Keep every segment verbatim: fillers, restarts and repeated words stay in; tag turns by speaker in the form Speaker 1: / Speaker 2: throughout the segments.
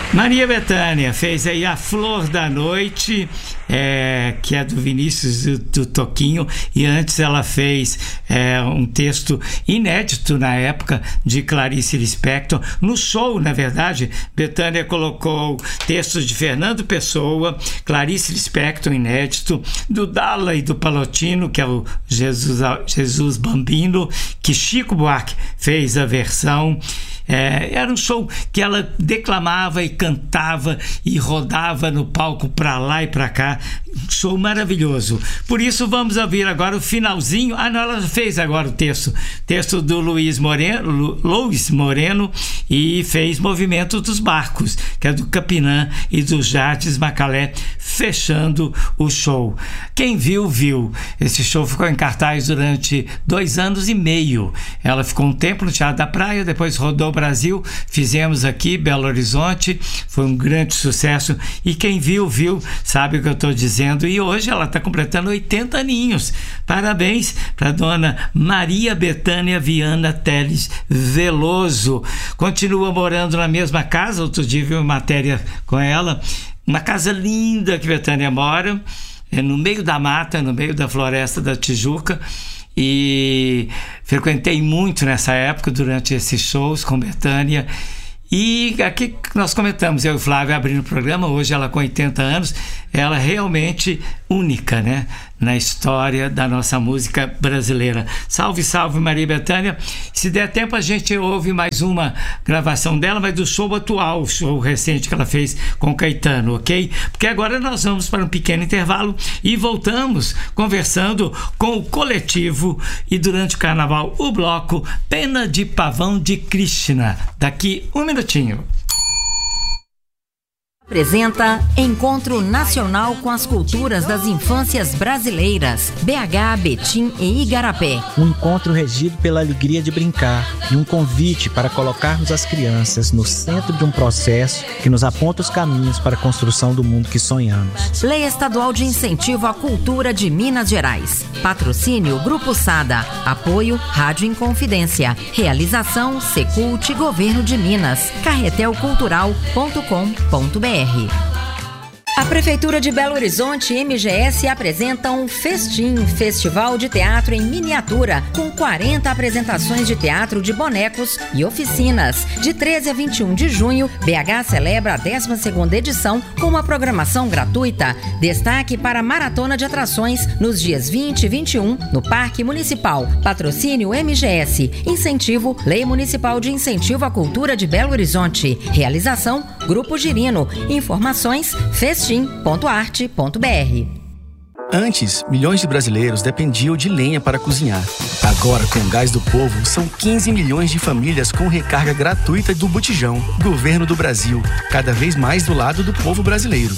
Speaker 1: Maria Bethânia fez aí A Flor da Noite, é, que é do Vinícius do, do Toquinho, e antes ela fez é, um texto inédito na época de Clarice Lispector. No show, na verdade, Bethânia colocou textos de Fernando Pessoa, Clarice Lispector inédito, do Dalla e do Palotino, que é o Jesus, Jesus Bambino, que Chico Buarque fez a versão. É, era um show que ela declamava e cantava e rodava no palco para lá e para cá. Um show maravilhoso. Por isso vamos ouvir agora o finalzinho. Ah, não, ela fez agora o texto. Texto do Luiz Moreno, Lu, Luiz Moreno, e fez Movimento dos Barcos, que é do Capinã e do Jardes Macalé, fechando o show. Quem viu, viu. Esse show ficou em cartaz durante dois anos e meio. Ela ficou um tempo no Teatro da Praia, depois rodou o Brasil, fizemos aqui Belo Horizonte, foi um grande sucesso, e quem viu, viu, sabe o que eu estou dizendo. E hoje ela está completando oitenta aninhos. Parabéns para dona Maria Bethânia Viana Teles Veloso. Continua morando na mesma casa. Outro dia vi uma matéria com ela, uma casa linda que Bethânia mora, é no meio da mata, no meio da floresta da Tijuca, e frequentei muito nessa época durante esses shows com Bethânia. E aqui nós comentamos, eu e o Flávio abrindo o programa, hoje ela com oitenta anos, ela realmente única, né, na história da nossa música brasileira. Salve, salve Maria Bethânia. Se der tempo a gente ouve mais uma gravação dela, mas do show atual, o show recente que ela fez com Caetano, ok? Porque agora nós vamos para um pequeno intervalo e voltamos conversando com o coletivo e durante o carnaval o bloco Pena de Pavão de Krishna. Daqui um minutinho.
Speaker 2: Apresenta Encontro Nacional com as Culturas das Infâncias Brasileiras, B H, Betim e Igarapé.
Speaker 3: Um encontro regido pela alegria de brincar e um convite para colocarmos as crianças no centro de um processo que nos aponta os caminhos para a construção do mundo que sonhamos.
Speaker 2: Lei Estadual de Incentivo à Cultura de Minas Gerais. Patrocínio Grupo Sada. Apoio Rádio Inconfidência. Realização Secult Governo de Minas. carretel cultural ponto com ponto b r. A Prefeitura de Belo Horizonte e M G S apresentam um Festim, Festival de Teatro em Miniatura, com quarenta apresentações de teatro de bonecos e oficinas. De treze a vinte e um de junho, B H celebra a décima segunda edição com uma programação gratuita. Destaque para a maratona de atrações nos dias vinte e vinte e um no Parque Municipal. Patrocínio M G S. Incentivo Lei Municipal de Incentivo à Cultura de Belo Horizonte. Realização Grupo Girino. Informações festim ponto arte ponto b r.
Speaker 4: Antes, milhões de brasileiros dependiam de lenha para cozinhar. Agora, com o Gás do Povo, são quinze milhões de famílias com recarga gratuita do Botijão. Governo do Brasil, cada vez mais do lado do povo brasileiro.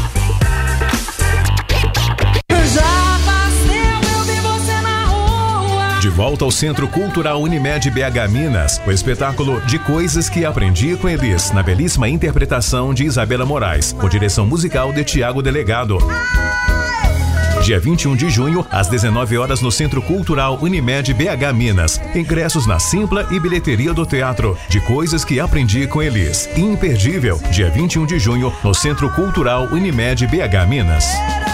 Speaker 5: De volta ao Centro Cultural Unimed B H Minas, o espetáculo De Coisas que Aprendi com Elis, na belíssima interpretação de Isabela Moraes, com direção musical de Tiago Delegado. Dia vinte e um de junho, às dezenove horas, no Centro Cultural Unimed B H Minas. Ingressos na Simpla e bilheteria do teatro. De Coisas que Aprendi com Elis. Imperdível, dia vinte e um de junho, no Centro Cultural Unimed B H Minas.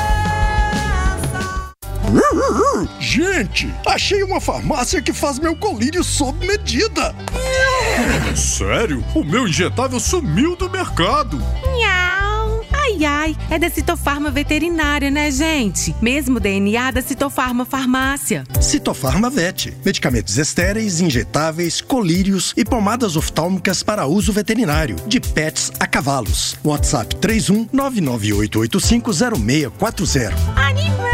Speaker 6: Gente, achei uma farmácia que faz meu colírio sob medida. Sério? O meu injetável sumiu do mercado.
Speaker 7: Miau. Ai, ai, é da Citofarma Veterinária, né, gente? Mesmo D N A da Citofarma Farmácia.
Speaker 6: Citofarma Vet. Medicamentos estéreis, injetáveis, colírios e pomadas oftálmicas para uso veterinário. De pets a cavalos. WhatsApp três um nove nove oito oito cinco zero seis quatro zero.
Speaker 7: Animal!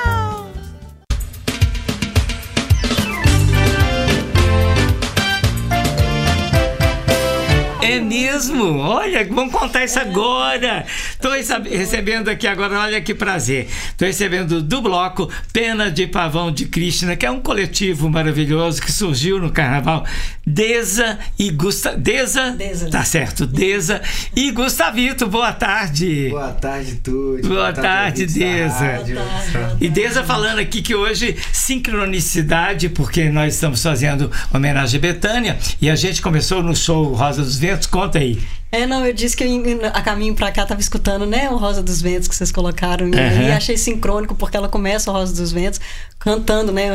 Speaker 1: É mesmo? Olha, vamos contar isso agora. Estou recebendo aqui agora, olha que prazer. Estou recebendo do bloco Pena de Pavão de Krishna, que é um coletivo maravilhoso que surgiu no carnaval. Deza e Gusta... Deza? Deza. Tá certo, Deza e Gustavito. Boa tarde.
Speaker 8: Boa tarde, tudo.
Speaker 1: Boa, Boa tarde, tarde Deza. E Deza falando aqui que hoje, sincronicidade, porque nós estamos fazendo homenagem a Bethânia, e a gente começou no show Rosa dos Ventos Ventos? Conta aí.
Speaker 8: É, não, eu disse que eu, a caminho pra cá tava escutando, né, o Rosa dos Ventos que vocês colocaram, uhum. e achei sincrônico, porque ela começa o Rosa dos Ventos cantando, né,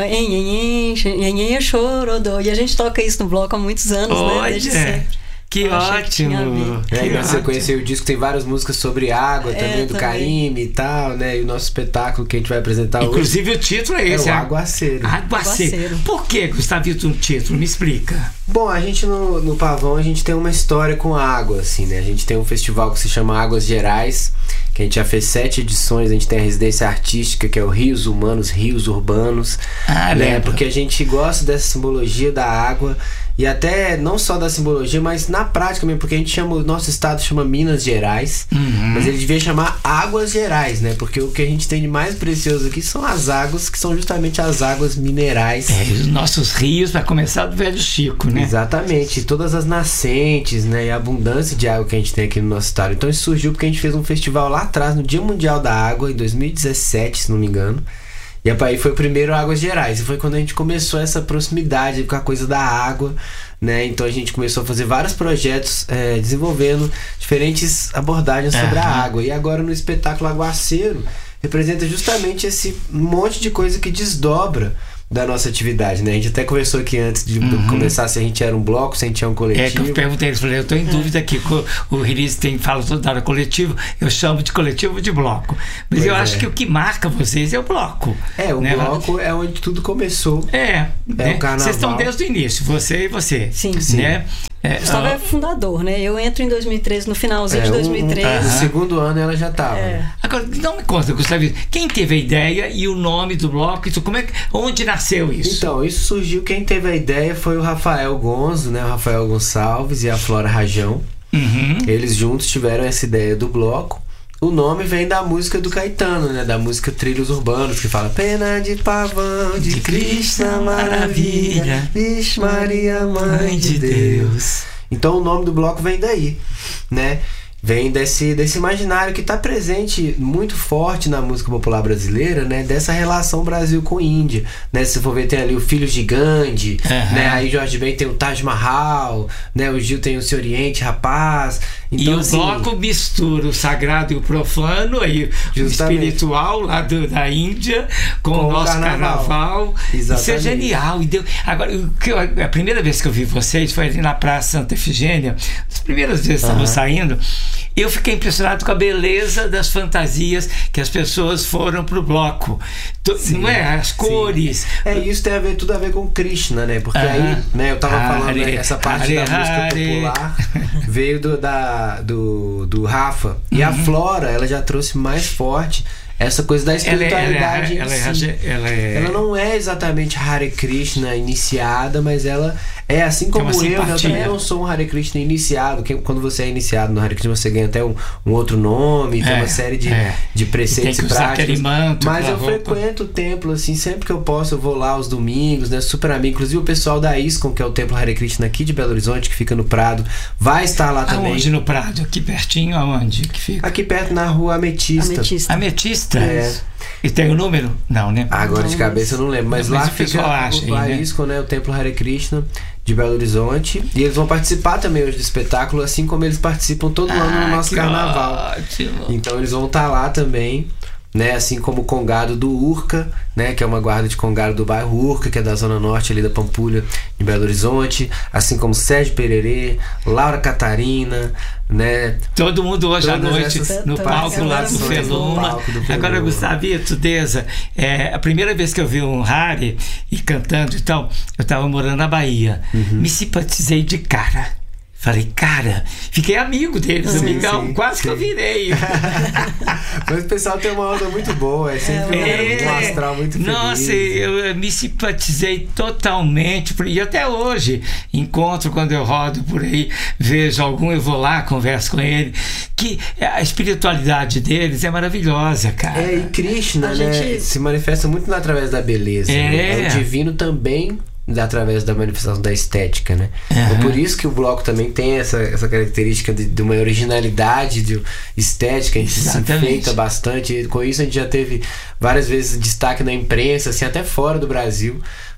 Speaker 8: enhenhen, chorodô, e a gente toca isso no bloco há muitos anos,
Speaker 1: Olha,
Speaker 8: né, desde sempre.
Speaker 1: Que ótimo!
Speaker 9: Que é,
Speaker 1: que
Speaker 9: você conheceu o disco, tem várias músicas sobre água
Speaker 8: é,
Speaker 9: também, do
Speaker 8: também.
Speaker 9: Caymmi e tal, né? E o nosso espetáculo que a gente vai apresentar
Speaker 1: Inclusive,
Speaker 9: hoje.
Speaker 1: Inclusive o título é esse,
Speaker 9: é o Aguaceiro.
Speaker 1: Aguaceiro. Aguaceiro. Por que, Gustavito, o título? Me explica.
Speaker 9: Bom, a gente no, no Pavão, a gente tem uma história com água, assim, né? A gente tem um festival que se chama Águas Gerais, que a gente já fez sete edições, a gente tem a residência artística, que é o Rios Humanos, Rios Urbanos.
Speaker 1: Ah,
Speaker 9: né?
Speaker 1: lembro.
Speaker 9: Porque a gente gosta dessa simbologia da água. E até não só da simbologia, mas na prática mesmo, porque a gente chama, o nosso estado chama Minas Gerais,
Speaker 1: uhum.
Speaker 9: mas ele devia chamar Águas Gerais, né? Porque o que a gente tem de mais precioso aqui são as águas, que são justamente as águas minerais.
Speaker 1: É, os nossos rios, para começar do Velho Chico, né?
Speaker 9: Exatamente, e todas as nascentes, né? E a abundância de água que a gente tem aqui no nosso estado. Então isso surgiu porque a gente fez um festival lá atrás, no Dia Mundial da Água, em dois mil e dezessete, se não me engano. E aí foi o primeiro Águas Gerais, e foi quando a gente começou essa proximidade com a coisa da água, né? Então a gente começou a fazer vários projetos é, desenvolvendo diferentes abordagens uhum. sobre a água. E agora no espetáculo Aguaceiro representa justamente esse monte de coisa que desdobra da nossa atividade, né? A gente até conversou aqui antes de
Speaker 1: uhum.
Speaker 9: começar se a gente era um bloco, se a gente é um coletivo.
Speaker 1: É que eu perguntei, eu falei, eu estou em dúvida aqui, o Release tem fala toda hora coletivo, eu chamo de coletivo de bloco. Mas pois eu é. acho que o que marca vocês é o bloco.
Speaker 9: É, o né? bloco é onde tudo começou.
Speaker 1: É,
Speaker 9: é
Speaker 1: né?
Speaker 9: o carnaval.
Speaker 1: Vocês estão desde o início, você e você.
Speaker 8: Sim,
Speaker 1: sim. Né?
Speaker 8: É, Gustavo é fundador, né? Eu entro em dois mil e treze, no finalzinho é, de dois mil e treze.
Speaker 9: Um, um, no segundo ano ela já estava.
Speaker 8: É.
Speaker 1: Agora, não me conta, Gustavo, quem teve a ideia e o nome do bloco? Isso, como é, onde nasceu isso?
Speaker 9: Então, isso surgiu, quem teve a ideia foi o Rafael Gonzo, né? O Rafael Gonçalves e a Flora Rajão.
Speaker 1: Uhum.
Speaker 9: Eles juntos tiveram essa ideia do bloco. O nome vem da música do Caetano, né? Da música Trilhos Urbanos, que fala Pena de pavão, de, de Cristo, maravilha, Vixe Maria, Mãe de Deus. Então o nome do bloco vem daí, né? Vem desse, desse imaginário que está presente muito forte na música popular brasileira, né? Dessa relação Brasil com Índia, né? Se for ver, tem ali o Filhos de Gandhi, uhum. né? Aí Jorge Ben tem o Taj Mahal, né? O Gil tem o Se Oriente Rapaz. Então,
Speaker 1: e o
Speaker 9: assim,
Speaker 1: bloco mistura o sagrado e o profano, aí o espiritual lá do, da Índia com, com o nosso carnaval. carnaval. Isso é genial. E deu... Agora, o que eu, a primeira vez que eu vi vocês foi ali na Praça Santa Efigênia, as primeiras vezes que uhum. estavam saindo. Eu fiquei impressionado com a beleza das fantasias que as pessoas foram pro bloco. Sim, não é? As cores.
Speaker 9: Sim. É, isso tem a ver, tudo a ver com Krishna, né? Porque uh-huh. aí, né, eu tava Hare, falando, né, essa parte Hare, da música Hare. popular veio do, da, do, do Rafa. E uh-huh. a Flora, ela já trouxe mais forte essa coisa da espiritualidade
Speaker 1: ela, ela,
Speaker 9: em
Speaker 1: ela,
Speaker 9: si.
Speaker 1: Ela, é...
Speaker 9: ela não é exatamente Hare Krishna iniciada, mas ela é assim como eu, né? Eu também não sou um Hare Krishna iniciado. Quando você é iniciado no Hare Krishna, você ganha até um, um outro nome, tem é, uma série de,
Speaker 1: é.
Speaker 9: de preceitos e, e práticas.
Speaker 1: Manto,
Speaker 9: mas eu
Speaker 1: roupa.
Speaker 9: frequento o templo, assim, sempre que eu posso, eu vou lá aos domingos, né? Super amigo. Inclusive o pessoal da ISKCON, que é o templo Hare Krishna aqui de Belo Horizonte, que fica no Prado, vai estar lá também.
Speaker 1: Aonde no Prado? Aqui pertinho, aonde que fica?
Speaker 9: Aqui perto, na rua Ametista.
Speaker 8: Ametista.
Speaker 1: Ametista?
Speaker 9: É.
Speaker 1: E tem o número? Não, né?
Speaker 9: Agora
Speaker 1: não,
Speaker 9: de cabeça eu não lembro, mas, mas lá fica
Speaker 1: acha
Speaker 9: o
Speaker 1: aí,
Speaker 9: ISKCON, né? O templo Hare Krishna de Belo Horizonte, e eles vão participar também hoje do espetáculo, assim como eles participam todo
Speaker 1: ah,
Speaker 9: ano no nosso carnaval.
Speaker 1: Ótimo.
Speaker 9: Então eles vão estar lá também, né? Assim como o Congado do Urca, né? Que é uma guarda de Congado do bairro Urca, que é da zona norte ali da Pampulha, de Belo Horizonte, assim como Sérgio Pererê, Laura Catarina, né?
Speaker 1: Todo mundo hoje à noite
Speaker 9: essas,
Speaker 1: no palco lá do Feluma. Agora, Gustavito, Deza, é, a primeira vez que eu vi um Hare e cantando e tal, eu estava morando na Bahia. Uhum. Me simpatizei de cara. Falei, cara, fiquei amigo deles, sim, amigão, sim, quase sim. que eu virei.
Speaker 9: Mas o pessoal tem uma onda muito boa, é sempre é, um astral muito feliz.
Speaker 1: Nossa, eu me simpatizei totalmente, e até hoje, encontro quando eu rodo por aí, vejo algum, eu vou lá, converso com ele, que a espiritualidade deles é maravilhosa, cara.
Speaker 9: É, e Krishna,
Speaker 8: a
Speaker 9: né,
Speaker 8: gente...
Speaker 9: se manifesta muito através da beleza,
Speaker 1: é,
Speaker 9: né? É o divino também, através da manifestação da estética, né? Uhum. É por isso que o bloco também tem essa, essa característica de, de uma originalidade de estética, a gente se enfeita bastante, e com isso a gente já teve várias vezes destaque na imprensa, assim, até fora do Brasil,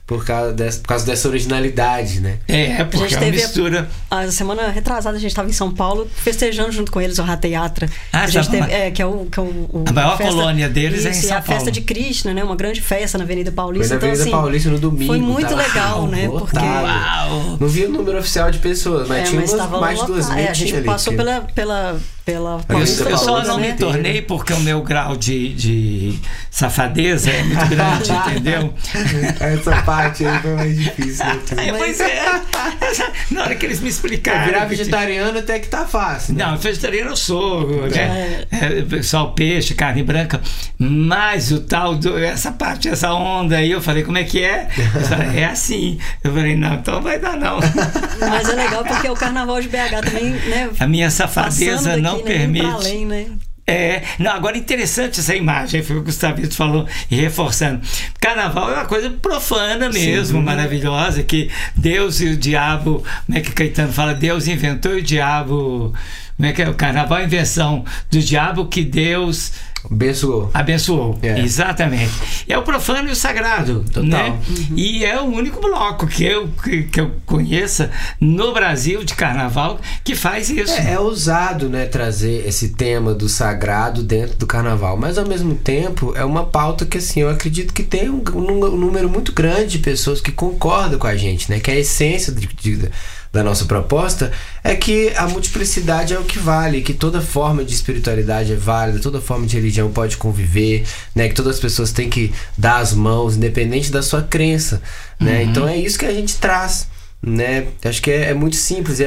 Speaker 9: por causa dessa, por causa dessa originalidade, né?
Speaker 1: É, porque é uma mistura.
Speaker 8: A, a semana retrasada a gente estava em São Paulo festejando junto com eles o Rateatra.
Speaker 1: Ah,
Speaker 8: a gente
Speaker 1: tá,
Speaker 8: teve, é, que é o, que é o, o
Speaker 1: a maior
Speaker 8: festa,
Speaker 1: colônia deles isso, é em São
Speaker 8: é a
Speaker 1: Paulo.
Speaker 8: Festa de Krishna, né? Uma grande festa na Avenida Paulista.
Speaker 9: Foi na Avenida
Speaker 8: então, assim,
Speaker 9: Paulista no domingo.
Speaker 8: Foi muito legal,
Speaker 9: lá,
Speaker 8: né? Porque
Speaker 9: uau. Não vi o número oficial de pessoas, mas
Speaker 8: é,
Speaker 9: tinha
Speaker 8: mas
Speaker 9: umas, mais de duas mil.
Speaker 8: É, a gente
Speaker 9: ali,
Speaker 8: passou
Speaker 9: porque...
Speaker 8: pela, pela, pela
Speaker 1: Paulista. Eu, eu só não
Speaker 8: né?
Speaker 1: me tornei porque o meu grau de, de safadeza é muito grande, entendeu?
Speaker 9: Essa parte aí foi mais difícil.
Speaker 1: É, pois é. Na hora que eles me explicaram.
Speaker 9: Virar vegetariano até que tá fácil. Né?
Speaker 1: Não, vegetariano eu sou, né? É, só o peixe, carne branca. Mas o tal, do, essa parte, essa onda aí, eu falei, como é que é? Eu falei, é assim. Eu falei, não, então vai dar não.
Speaker 8: Mas é legal porque o Carnaval de B H também, né?
Speaker 1: A minha safadeza daqui, não né, permite.
Speaker 8: Além, né?
Speaker 1: É, não, agora interessante essa imagem, foi o que o Gustavito falou, e reforçando. Carnaval é uma coisa profana mesmo, sim, maravilhosa, que Deus e o diabo, como é que Caetano fala? Deus inventou e o diabo. Como é que é? O carnaval é a invenção do diabo que Deus
Speaker 9: abençoou.
Speaker 1: Abençoou, é. Exatamente. É o profano e o sagrado. Total. Né? Uhum. E é o único bloco que eu, que, que eu conheça no Brasil de carnaval que faz isso.
Speaker 9: É, é ousado, né, trazer esse tema do sagrado dentro do carnaval, mas ao mesmo tempo é uma pauta que assim, eu acredito que tem um, um número muito grande de pessoas que concordam com a gente, né? Que a essência de, de da nossa proposta é que a multiplicidade é o que vale, que toda forma de espiritualidade é válida, toda forma de religião pode conviver, né? Que todas as pessoas têm que dar as mãos, independente da sua crença, né? Uhum. Então é isso que a gente traz, né? Acho que é, é muito simples.